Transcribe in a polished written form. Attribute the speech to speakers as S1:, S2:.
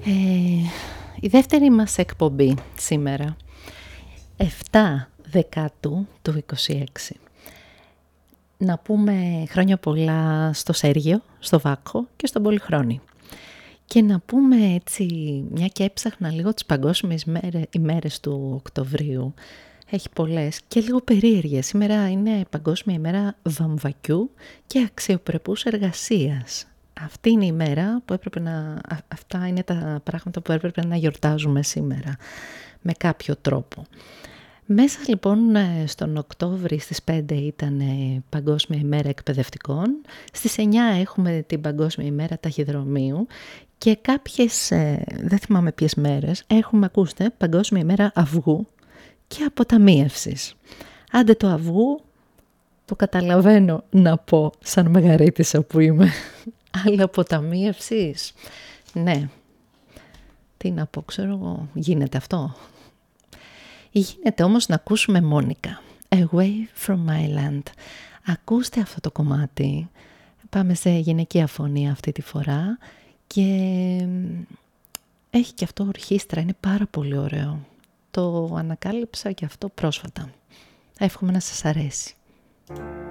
S1: Η δεύτερη μας εκπομπή σήμερα, 7 Δεκάτου του 26. Να πούμε χρόνια πολλά στο Σέργιο, στο Βάκο και στον Πολυχρόνη. Και να πούμε έτσι, μια και έψαχνα λίγο τις παγκόσμιες ημέρες του Οκτωβρίου, έχει πολλές και λίγο περίεργες. Σήμερα είναι Παγκόσμια ημέρα βαμβακιού και αξιοπρεπούς εργασίας. Αυτή είναι η μέρα που αυτά είναι τα πράγματα που έπρεπε να γιορτάζουμε σήμερα με κάποιο τρόπο. Μέσα λοιπόν στον Οκτώβρη στις 5 ήταν Παγκόσμια ημέρα εκπαιδευτικών, στις 9 έχουμε την Παγκόσμια ημέρα ταχυδρομείου και κάποιες, δεν θυμάμαι ποιες μέρες, έχουμε ακούστε Παγκόσμια ημέρα αυγού και αποταμίευσης. Άντε το αυγού το καταλαβαίνω να πω σαν μεγαρίτισσα που είμαι, αλλά αποταμίευσης, ναι, τι να πω, ξέρω εγώ, γίνεται αυτό. Γίνεται όμως να ακούσουμε Μόνικα, Away from my land. Ακούστε αυτό το κομμάτι, πάμε σε γυναικεία φωνή αυτή τη φορά και έχει και αυτό ορχήστρα, είναι πάρα πολύ ωραίο. Το ανακάλυψα και αυτό πρόσφατα. Εύχομαι να σας αρέσει.